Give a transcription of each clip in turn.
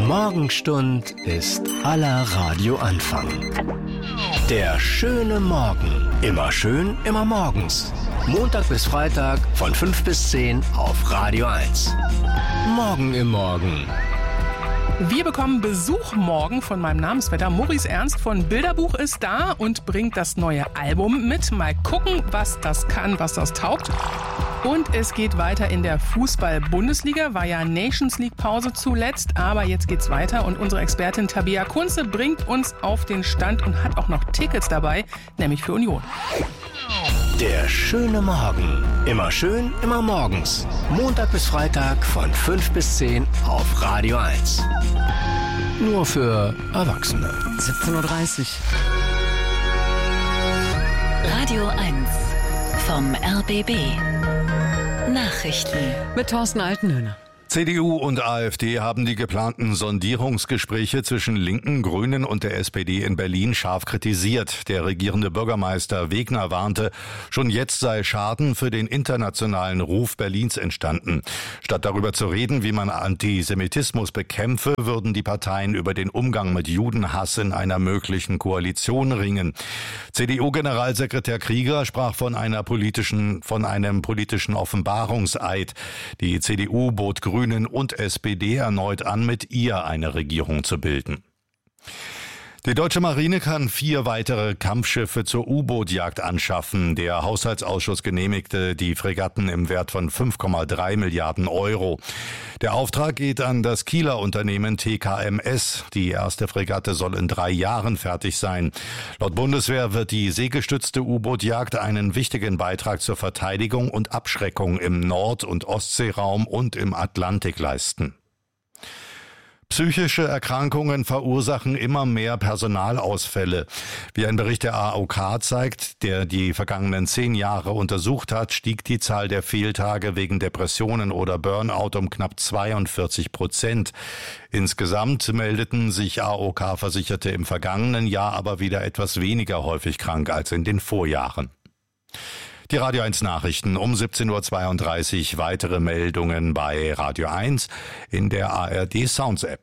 Morgenstund ist aller Radioanfang. Der schöne Morgen. Immer schön, immer morgens. Montag bis Freitag von 5 bis 10 auf Radio 1. Morgen im Morgen. Wir bekommen Besuch morgen von meinem Namensvetter. Maurice Ernst von Bilderbuch ist da und bringt das neue Album mit. Mal gucken, was das kann, was das taugt. Und es geht weiter in der Fußball-Bundesliga. War ja Nations League-Pause zuletzt, aber jetzt geht's weiter. Und unsere Expertin Tabea Kunze bringt uns auf den Stand und hat auch noch Tickets dabei, nämlich für Union. Der schöne Morgen. Immer schön, immer morgens. Montag bis Freitag von 5 bis 10 auf Radio 1. Nur für Erwachsene. 17:30 Uhr. Radio 1 vom RBB. Nachrichten Mit Thorsten Altenhöhner. CDU und AfD haben die geplanten Sondierungsgespräche zwischen Linken, Grünen und der SPD in Berlin scharf kritisiert. Der regierende Bürgermeister Wegner warnte, schon jetzt sei Schaden für den internationalen Ruf Berlins entstanden. Statt darüber zu reden, wie man Antisemitismus bekämpfe, würden die Parteien über den Umgang mit Judenhass in einer möglichen Koalition ringen. CDU-Generalsekretär Krieger sprach von einem politischen Offenbarungseid. Die CDU bot Grünen und SPD erneut an, mit ihr eine Regierung zu bilden. Die deutsche Marine kann 4 weitere Kampfschiffe zur U-Boot-Jagd anschaffen. Der Haushaltsausschuss genehmigte die Fregatten im Wert von 5,3 Milliarden Euro. Der Auftrag geht an das Kieler Unternehmen TKMS. Die erste Fregatte soll in 3 Jahren fertig sein. Laut Bundeswehr wird die seegestützte U-Boot-Jagd einen wichtigen Beitrag zur Verteidigung und Abschreckung im Nord- und Ostseeraum und im Atlantik leisten. Psychische Erkrankungen verursachen immer mehr Personalausfälle. Wie ein Bericht der AOK zeigt, der die vergangenen 10 Jahre untersucht hat, stieg die Zahl der Fehltage wegen Depressionen oder Burnout um knapp 42%. Insgesamt meldeten sich AOK-Versicherte im vergangenen Jahr aber wieder etwas weniger häufig krank als in den Vorjahren. Die Radio 1 Nachrichten um 17:32 Uhr. Weitere Meldungen bei Radio 1 in der ARD Sounds App.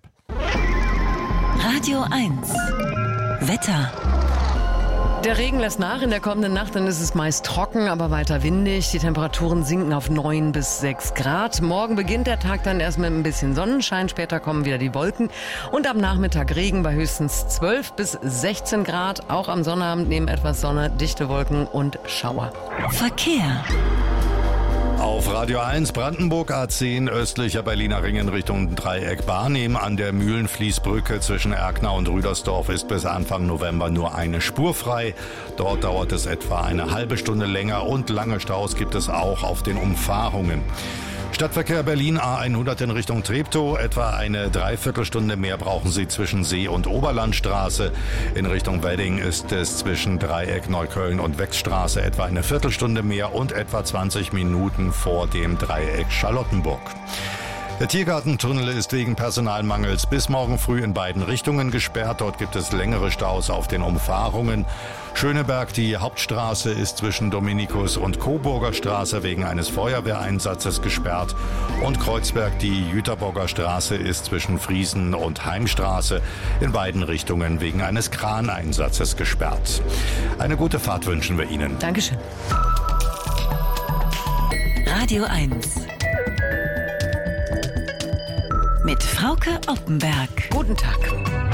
Radio 1 Wetter. Der Regen lässt nach. In der kommenden Nacht dann ist es meist trocken, aber weiter windig. Die Temperaturen sinken auf 9 bis 6 Grad. Morgen beginnt der Tag dann erst mit ein bisschen Sonnenschein. Später kommen wieder die Wolken. Und am Nachmittag Regen bei höchstens 12 bis 16 Grad. Auch am Sonnabend neben etwas Sonne, dichte Wolken und Schauer. Verkehr. Auf Radio 1 Brandenburg A10 östlicher Berliner Ring in Richtung Dreieck Barnim an der Mühlenfließbrücke zwischen Erkner und Rüdersdorf ist bis Anfang November nur eine Spur frei. Dort dauert es etwa eine halbe Stunde länger und lange Staus gibt es auch auf den Umfahrungen. Stadtverkehr Berlin A100 in Richtung Treptow. Etwa eine Dreiviertelstunde mehr brauchen Sie zwischen See- und Oberlandstraße. In Richtung Wedding ist es zwischen Dreieck Neukölln und Wechsstraße etwa eine Viertelstunde mehr und etwa 20 Minuten vor dem Dreieck Charlottenburg. Der Tiergartentunnel ist wegen Personalmangels bis morgen früh in beiden Richtungen gesperrt. Dort gibt es längere Staus auf den Umfahrungen. Schöneberg, die Hauptstraße, ist zwischen Dominikus und Coburger Straße wegen eines Feuerwehreinsatzes gesperrt. Und Kreuzberg, die Jüterburger Straße, ist zwischen Friesen und Heimstraße in beiden Richtungen wegen eines Kraneinsatzes gesperrt. Eine gute Fahrt wünschen wir Ihnen. Dankeschön. Radio 1 mit Frauke Oppenberg. Guten Tag.